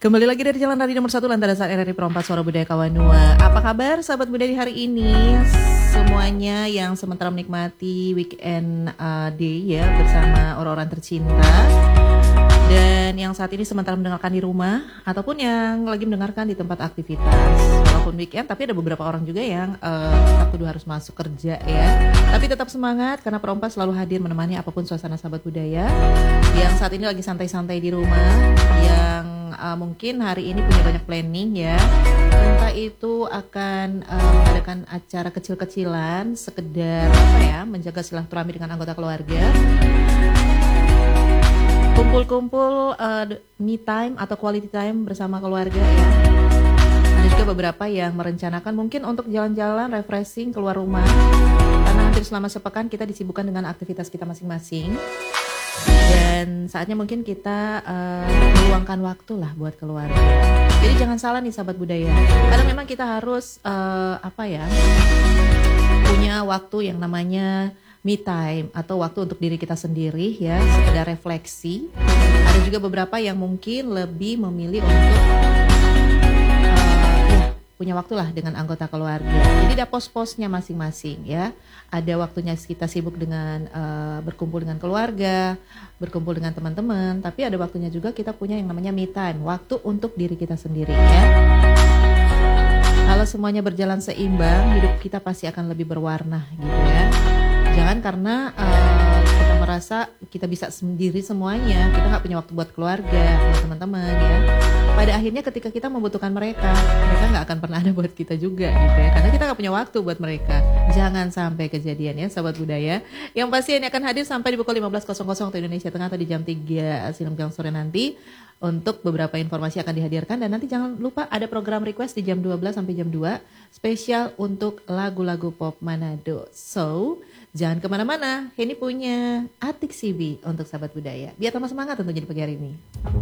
Kembali lagi dari Jalan Radio nomor 1 Lantasan RRI Perompak Suara Budaya Kawanua. Apa kabar sahabat budaya di hari ini? Semuanya yang sementara menikmati weekend day ya bersama orang-orang tercinta. Dan yang saat ini sementara mendengarkan di rumah ataupun yang lagi mendengarkan di tempat aktivitas. Walaupun weekend tapi ada beberapa orang juga yang tetap kudu harus masuk kerja ya. Tapi tetap semangat karena Perompak selalu hadir menemani apapun suasana sahabat budaya. Yang saat ini lagi santai-santai di rumah, yang mungkin hari ini punya banyak planning ya, entah itu akan mengadakan acara kecil-kecilan sekedar menjaga silaturahmi dengan anggota keluarga, kumpul-kumpul me time atau quality time bersama keluarga ya. Ada juga beberapa yang merencanakan mungkin untuk jalan-jalan refreshing keluar rumah karena hampir selama sepekan kita disibukkan dengan aktivitas kita masing-masing. Dan saatnya mungkin kita meluangkan waktu lah buat keluarga. Jadi jangan salah nih sahabat budaya. Karena memang kita harus punya waktu yang namanya me time atau waktu untuk diri kita sendiri ya, sekedar refleksi. Ada juga beberapa yang mungkin lebih memilih untuk punya waktu lah dengan anggota keluarga. Jadi ada pos-posnya masing-masing ya. Ada waktunya kita sibuk dengan berkumpul dengan keluarga, berkumpul dengan teman-teman. Tapi ada waktunya juga kita punya yang namanya me time, waktu untuk diri kita sendiri ya. Kalau semuanya berjalan seimbang, hidup kita pasti akan lebih berwarna gitu ya. Jangan karena kita merasa kita bisa sendiri semuanya, kita nggak punya waktu buat keluarga, buat teman-teman ya. Pada akhirnya ketika kita membutuhkan mereka nggak akan pernah ada buat kita juga gitu ya. Karena kita nggak punya waktu buat mereka. Jangan sampai kejadian ya sahabat budaya. Yang pasti ini akan hadir sampai di pukul 15.00 waktu Indonesia Tengah atau di jam 3 siang sore nanti. Untuk beberapa informasi akan dihadirkan. Dan nanti jangan lupa ada program request di jam 12 sampai jam 2. Spesial untuk lagu-lagu pop Manado. So, jangan kemana-mana. Ini punya Atik Sibi untuk sahabat budaya. Biar tambah semangat tentunya di pagi hari ini.